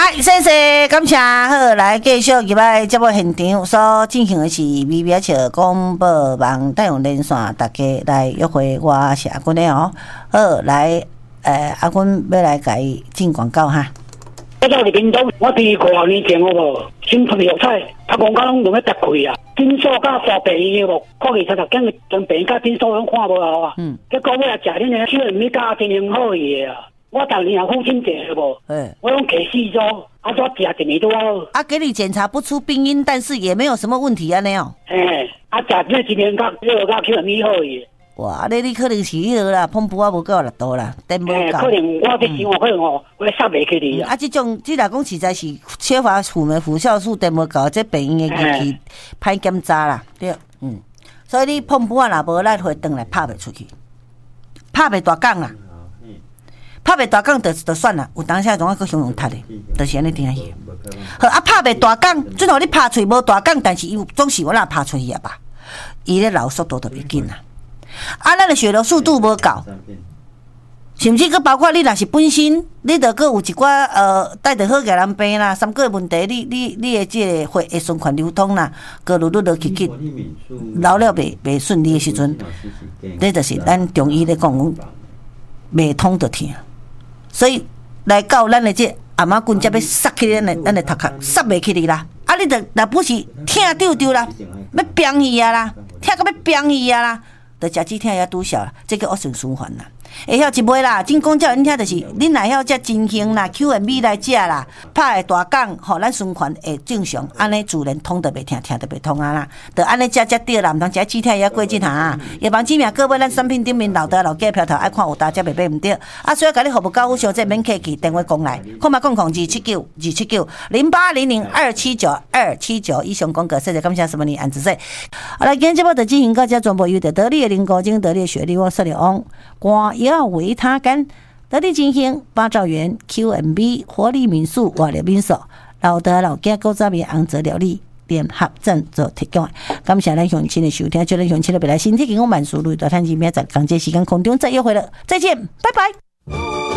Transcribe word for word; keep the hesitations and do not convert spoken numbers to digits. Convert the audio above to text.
谢谢，感谢。好，来继续入来节目现场所进行的是微微笑广播网带用连线，大家来约会我是阿君的哦。好，来，呃，阿君要来甲伊进广告哈。 我走入屏东，我第五年前好无，新春药彩，他公家拢用咧搭开啊，诊所甲沙病院无，看见才头讲将病甲诊所拢看无好啊。嗯。结果我来食恁个秋米加真很好个啊。我当年也父亲节好无？嗯。我拢摕四组，啊，怎食一年都好。 啊，给你检查不出病因，但是也没有什么问题啊，那样。 嘿，啊，食这一年甲这个秋米好个。 哇，你你可能是迄个啦，pom布啊无够力度啦，电无够。 可能我伫生活可能哦，我杀袂起你啊。啊，即种即若讲实在是缺乏辅酶辅酵素，电无够，这病因的机器歹检查啦，对，嗯。所以你pom布啊，若无咱会转来拍袂出去，拍袂大港啦，拍袂大港就就算啦。有当时总啊搁汹涌踢的，就是安尼听去。好啊，拍袂大港，最后你拍出无大港，但是伊总是有哪拍出去啊吧？伊咧流速度特别紧啦。啊，咱的血流速度无够，甚至佮包括你若是本身，你着佮有一寡呃带着好个人病啦，三个问题，你你你的即个血液循环流通啦，佮愈愈落去去，流了袂袂顺利的时阵，这就是咱中医咧讲讲袂通着疼，所以来到咱的这阿妈棍才要塞起咱的咱的头壳，塞袂起你啦。啊，你着若不是疼丢丢啦，要病去啊啦，疼到要病去啊啦。就食止疼也拄小啦，这个恶性循环啦。会晓一买啦，真讲叫恁遐就是，恁若晓食真香啦 ，Q M B 来食啦，拍的大港，吼，咱循环会正常，安尼自然通得袂疼，疼得袂痛啊啦。就安尼食食对啦，毋通食止疼也过节哈。药房知名各位咱产品顶面老的老价票头爱看有大只袂买毋对。啊，所以甲你服务高小姐免客气，电话讲来，看嘛讲控二七九二七九零八零零二七九二七九以上广告，谢谢感谢什么你安子说。好来，今天节目就进行到这全部由得得力的林国精、得力的雪莉、我说的翁光。要维他干、得力金星、八兆元、Q M B、活力民宿、活力民宿、老德老家古早味红泽料理联合赞助提供。感谢咱乡亲的收听，祝咱乡亲的未来身体健康万事如意，大赚钱，明仔载同这时间空中再约会了，再见，拜拜。